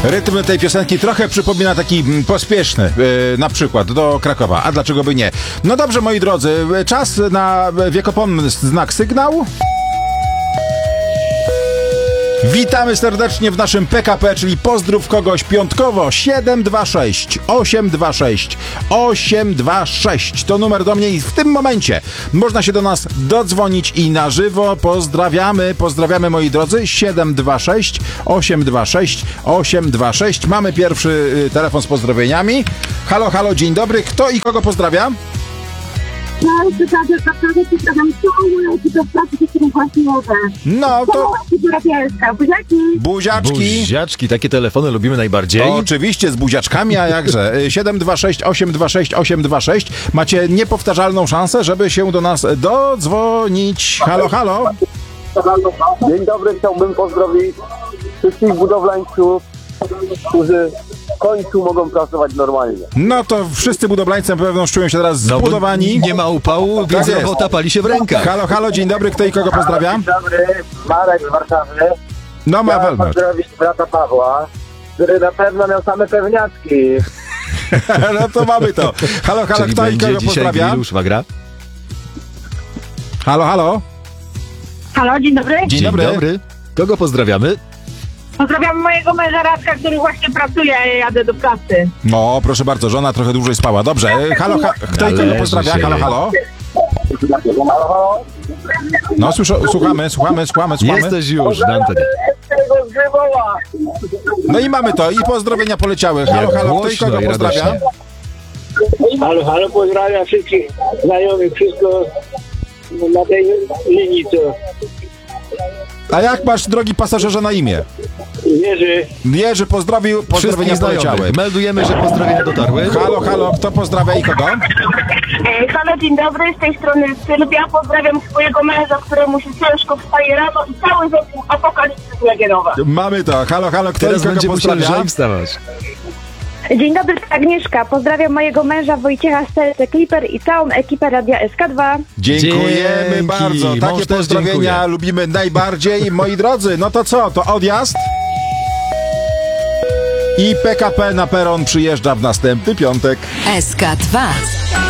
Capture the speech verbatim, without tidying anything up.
Rytm tej piosenki trochę przypomina taki pospieszny, yy, na przykład do Krakowa, a dlaczego by nie? No dobrze, moi drodzy, czas na wiekopomny znak sygnał. Witamy serdecznie w naszym P K P, czyli pozdrów kogoś piątkowo. siedem dwa sześć osiem dwa sześć osiem dwa sześć to numer do mnie i w tym momencie można się do nas dodzwonić i na żywo. Pozdrawiamy, pozdrawiamy moi drodzy. siedem dwa sześć osiem dwa sześć osiem dwa sześć. Mamy pierwszy telefon z pozdrowieniami. Halo, halo, dzień dobry. Kto i kogo pozdrawia? No, przekażę, naprawdę pozdrawiam całą ekipę w pracy, z którym właśnie jadę. No to... Całą ekipę rapielska. Buziaki. Buziaczki. Buziaczki, takie telefony lubimy najbardziej. Oczywiście z buziaczkami, a jakże. siedem dwa sześć osiem dwa sześć osiem dwa sześć. Macie niepowtarzalną szansę, żeby się do nas dodzwonić. Halo, halo. Dzień dobry, chciałbym pozdrowić wszystkich budowlańców, którzy w końcu mogą pracować normalnie. No to wszyscy budowlańcy na pewno czują się teraz No, zbudowani. nie ma upału, więc jest. robota pali się w rękach. Halo, halo, dzień dobry, kto i kogo pozdrawia? Dzień dobry, Marek z Warszawy. No ma Chciałem welmość. pozdrowić brata Pawła, który na pewno miał same pewniaczki. No to mamy to. Halo, halo, Czyli kto i będzie kogo dzisiaj pozdrawia? grill u szwagra. Halo, halo. Halo, dzień dobry. Dzień dobry. Kogo pozdrawiamy? Pozdrawiam mojego męża Radka, który właśnie pracuje, a ja jadę do pracy. No, proszę bardzo, żona trochę dłużej spała. Dobrze, halo, ha, kto i kogo Należy pozdrawia? się. Halo, halo. Halo, halo? No, słyszę, słuchamy, słuchamy, słuchamy, słuchamy. Jesteś już na antenie. Z tego Grzyboła. No i mamy to, i pozdrowienia poleciały. Halo, halo, kto i Głośno kogo i pozdrawia? radośnie. Halo, halo, pozdrawiam wszystkich znajomych, wszystko na tej linii, co A jak masz, drogi pasażerze, na imię? Jerzy. Jerzy pozdrowił, pozdrowienia Wszystkich poleciały. znajomych. Meldujemy, że pozdrowienia dotarły. Halo, halo, kto pozdrawia i kogo? E, Halo, dzień dobry, z tej strony Sylwia. Pozdrawiam swojego męża, któremu się ciężko wstaje rano i cały zespół Apokalipsy Legionowa. Mamy to. Halo, halo, kto Teraz i kogo będzie musiał pozdrawia? lżej wstawać. Dzień dobry, to Agnieszka. Pozdrawiam mojego męża Wojciecha z T S C Clipper i całą ekipę Radia S K dwa. Dziękujemy Dzięki. bardzo. Takie Mąż też pozdrowienia dziękuję. lubimy najbardziej. Moi drodzy, no to co? To odjazd? I P K P na peron przyjeżdża w następny piątek. S K dwa.